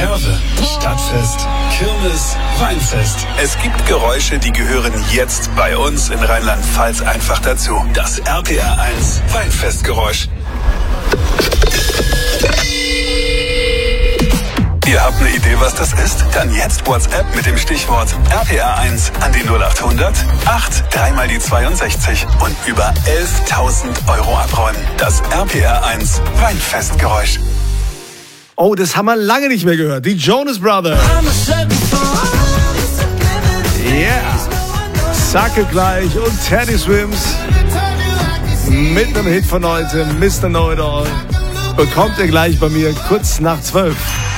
Curve, Stadtfest, Kirmes, Weinfest. Es gibt Geräusche, die gehören jetzt bei uns in Rheinland-Pfalz einfach dazu. Das RPR 1 Weinfestgeräusch. Ihr habt eine Idee, was das ist? Dann jetzt WhatsApp mit dem Stichwort RPR1 an die 0800 8 3 mal die 62 und über 11.000 € abräumen. Das RPR1 Weinfestgeräusch. Oh, das haben wir lange nicht mehr gehört. Die Jonas Brothers. Yeah. Sacke gleich und Teddy Swims. Mit einem Hit von heute, Mr. Know-It-All. Bekommt ihr gleich bei mir kurz nach 12.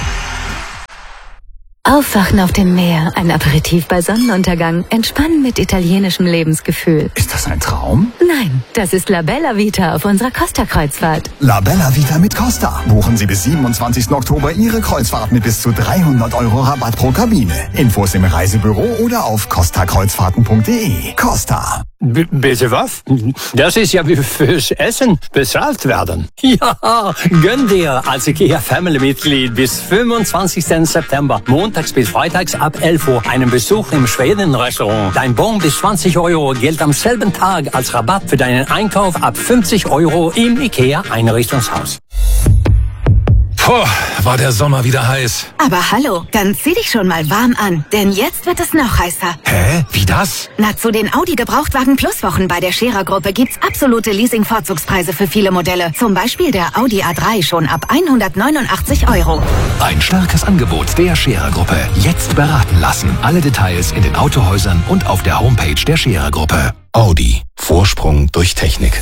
Aufwachen auf dem Meer, ein Aperitif bei Sonnenuntergang, entspannen mit italienischem Lebensgefühl. Ist das ein Traum? Nein, das ist La Bella Vita auf unserer Costa-Kreuzfahrt. La Bella Vita mit Costa. Buchen Sie bis 27. Oktober Ihre Kreuzfahrt mit bis zu 300 € Rabatt pro Kabine. Infos im Reisebüro oder auf costakreuzfahrten.de. Costa. Bitte was? Das ist ja wie fürs Essen bezahlt werden. Ja, gönn dir als IKEA-Family-Mitglied bis 25. September, montags bis freitags ab 11 Uhr, einen Besuch im Schweden-Restaurant. Dein Bon bis 20 € gilt am selben Tag als Rabatt für deinen Einkauf ab 50 € im IKEA-Einrichtungshaus. Puh, war der Sommer wieder heiß. Aber hallo, dann zieh dich schon mal warm an, denn jetzt wird es noch heißer. Hä? Wie das? Na, zu den Audi Gebrauchtwagen Plus Wochen bei der Scherer Gruppe gibt's absolute Leasing-Vorzugspreise für viele Modelle. Zum Beispiel der Audi A3 schon ab 189 €. Ein starkes Angebot der Scherer Gruppe. Jetzt beraten lassen. Alle Details in den Autohäusern und auf der Homepage der Scherer Gruppe. Audi. Vorsprung durch Technik.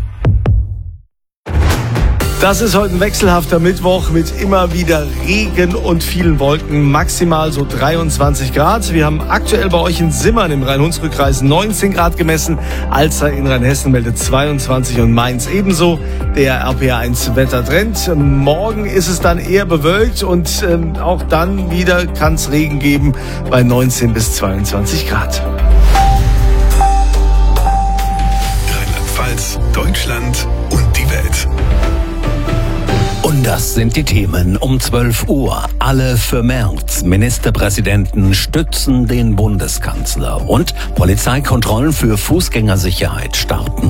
Das ist heute ein wechselhafter Mittwoch mit immer wieder Regen und vielen Wolken, maximal so 23 Grad. Wir haben aktuell bei euch in Simmern im Rhein-Hunsrück-Kreis 19 Grad gemessen, Alzey in Rheinhessen meldet 22 und Mainz ebenso. Der RPR1 Wettertrend. Morgen ist es dann eher bewölkt und auch dann wieder kann es Regen geben bei 19 bis 22 Grad. Rheinland-Pfalz, Deutschland und die Welt. Und das sind die Themen um 12 Uhr. Alle für März. Ministerpräsidenten stützen den Bundeskanzler. Und Polizeikontrollen für Fußgängersicherheit starten.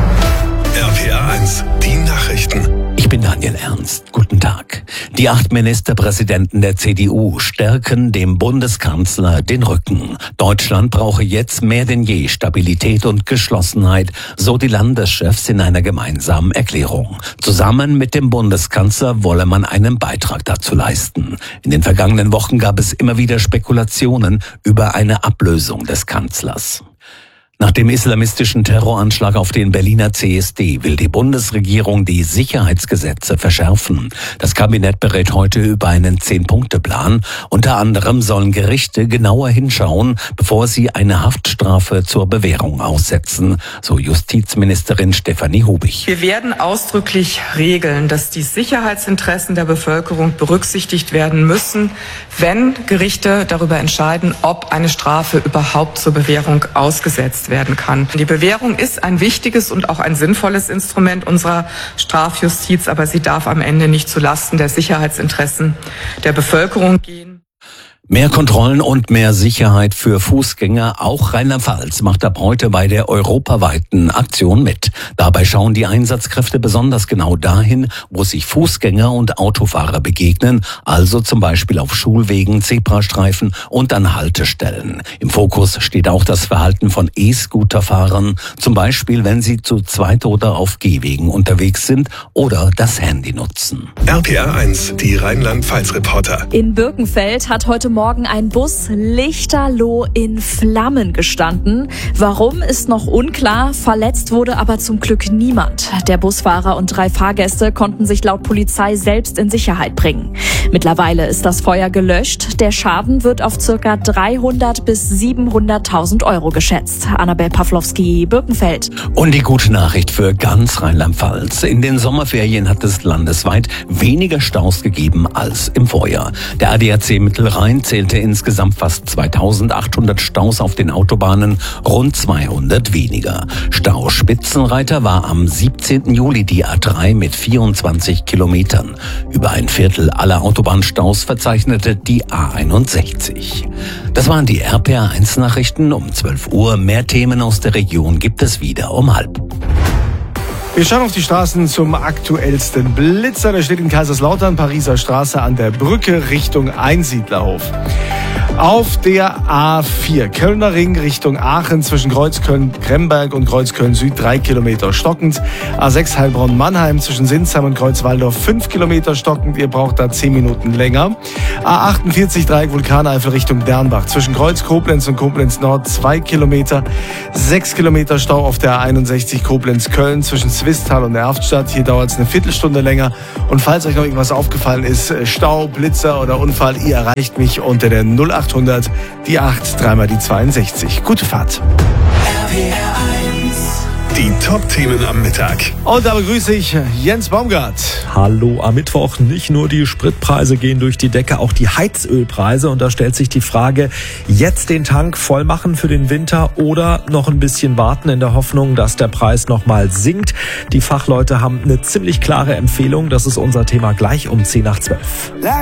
RPR1, die Nachrichten. Ich bin Daniel Ernst. Guten Tag. Die 8 Ministerpräsidenten der CDU stärken dem Bundeskanzler den Rücken. Deutschland brauche jetzt mehr denn je Stabilität und Geschlossenheit, so die Landeschefs in einer gemeinsamen Erklärung. Zusammen mit dem Bundeskanzler wolle man einen Beitrag dazu leisten. In den vergangenen Wochen gab es immer wieder Spekulationen über eine Ablösung des Kanzlers. Nach dem islamistischen Terroranschlag auf den Berliner CSD will die Bundesregierung die Sicherheitsgesetze verschärfen. Das Kabinett berät heute über einen 10-Punkte-Plan. Unter anderem sollen Gerichte genauer hinschauen, bevor sie eine Haftstrafe zur Bewährung aussetzen, so Justizministerin Stefanie Hubig. Wir werden ausdrücklich regeln, dass die Sicherheitsinteressen der Bevölkerung berücksichtigt werden müssen, wenn Gerichte darüber entscheiden, ob eine Strafe überhaupt zur Bewährung ausgesetzt werden kann. Die Bewährung ist ein wichtiges und auch ein sinnvolles Instrument unserer Strafjustiz, aber sie darf am Ende nicht zulasten der Sicherheitsinteressen der Bevölkerung gehen. Mehr Kontrollen und mehr Sicherheit für Fußgänger. Auch Rheinland-Pfalz macht ab heute bei der europaweiten Aktion mit. Dabei schauen die Einsatzkräfte besonders genau dahin, wo sich Fußgänger und Autofahrer begegnen, also zum Beispiel auf Schulwegen, Zebrastreifen und an Haltestellen. Im Fokus steht auch das Verhalten von E-Scooter-Fahrern, zum Beispiel wenn sie zu zweit oder auf Gehwegen unterwegs sind oder das Handy nutzen. RPR1, die Rheinland-Pfalz-Reporter. In Birkenfeld hat heute Morgen ein Bus lichterloh in Flammen gestanden. Warum, ist noch unklar. Verletzt wurde aber zum Glück niemand. Der Busfahrer und 3 Fahrgäste konnten sich laut Polizei selbst in Sicherheit bringen. Mittlerweile ist das Feuer gelöscht. Der Schaden wird auf ca. 300.000 bis 700.000 € geschätzt. Annabel Pawlowski, Birkenfeld. Und die gute Nachricht für ganz Rheinland-Pfalz. In den Sommerferien hat es landesweit weniger Staus gegeben als im Vorjahr. Der ADAC Mittelrhein zählte insgesamt fast 2.800 Staus auf den Autobahnen, rund 200 weniger. Stauspitzenreiter war am 17. Juli die A3 mit 24 Kilometern. Über ein Viertel aller Autobahnen Autobahnstaus verzeichnete die A61. Das waren die RPA1 Nachrichten um 12 Uhr. Mehr Themen aus der Region gibt es wieder um 12:30. Wir schauen auf die Straßen zum aktuellsten Blitzer. Der steht in Kaiserslautern, Pariser Straße an der Brücke Richtung Einsiedlerhof. Auf der A4 Kölner Ring Richtung Aachen zwischen Kreuzköln-Kremberg und Kreuzköln-Süd 3 Kilometer stockend. A6 Heilbronn-Mannheim zwischen Sinsheim und Kreuzwaldorf 5 Kilometer stockend. Ihr braucht da 10 Minuten länger. A48 Dreieck Vulkaneifel Richtung Dernbach zwischen Kreuz-Koblenz und Koblenz-Nord 2 Kilometer. 6 Kilometer Stau auf der A61 Koblenz-Köln zwischen Zwistal und Erftstadt. Hier dauert es eine Viertelstunde länger. Und falls euch noch irgendwas aufgefallen ist, Stau, Blitzer oder Unfall, ihr erreicht mich unter der 0800 die 8 dreimal die 62. Gute Fahrt. Die Top-Themen am Mittag. Und da begrüße ich Jens Baumgart. Hallo am Mittwoch. Nicht nur die Spritpreise gehen durch die Decke, auch die Heizölpreise. Und da stellt sich die Frage, jetzt den Tank voll machen für den Winter oder noch ein bisschen warten in der Hoffnung, dass der Preis nochmal sinkt. Die Fachleute haben eine ziemlich klare Empfehlung. Das ist unser Thema gleich um 10 nach 12.